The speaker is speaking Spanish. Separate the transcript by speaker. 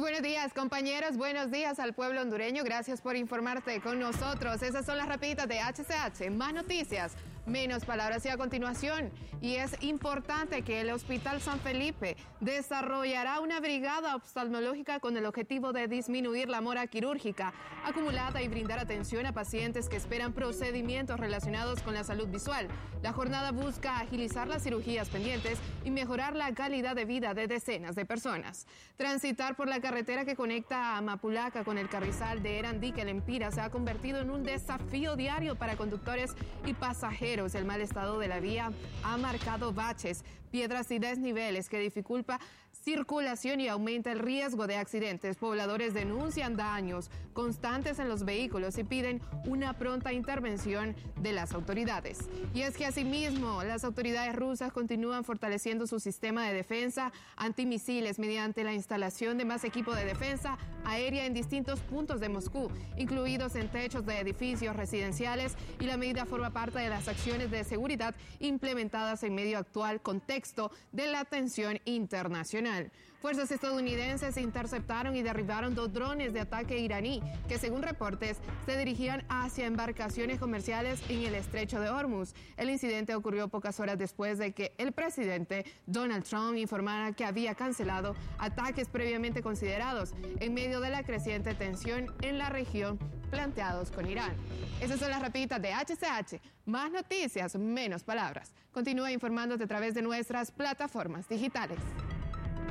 Speaker 1: Buenos días, compañeros. Buenos días al pueblo hondureño. Gracias por informarte con nosotros. Esas son las rapiditas de HCH. Más noticias, menos palabras. Y a continuación, y es importante que el Hospital San Felipe desarrollará una brigada oftalmológica con el objetivo de disminuir la mora quirúrgica acumulada y brindar atención a pacientes que esperan procedimientos relacionados con la salud visual. La jornada busca agilizar las cirugías pendientes y mejorar la calidad de vida de decenas de personas. Transitar por la carretera que conecta a Mapulaca con el Carrizal de Erandique al Empira se ha convertido en un desafío diario para conductores y pasajeros. El mal estado de la vía ha marcado baches, piedras y desniveles que dificulta circulación y aumenta el riesgo de accidentes. Pobladores denuncian daños constantes en los vehículos y piden una pronta intervención de las autoridades. Y es que asimismo las autoridades rusas continúan fortaleciendo su sistema de defensa antimisiles mediante la instalación de más equipo de defensa aérea en distintos puntos de Moscú, incluidos en techos de edificios residenciales, y la medida forma parte de las acciones de seguridad implementadas en medio actual contexto de la tensión internacional. Fuerzas estadounidenses interceptaron y derribaron 2 drones de ataque iraní que, según reportes, se dirigían hacia embarcaciones comerciales en el estrecho de Hormuz. El incidente ocurrió pocas horas después de que el presidente Donald Trump informara que había cancelado ataques previamente considerados en medio de la creciente tensión en la región planteados con Irán. Esas son las rapiditas de HCH. Más noticias, menos palabras. Continúa informándote a través de nuestras plataformas digitales.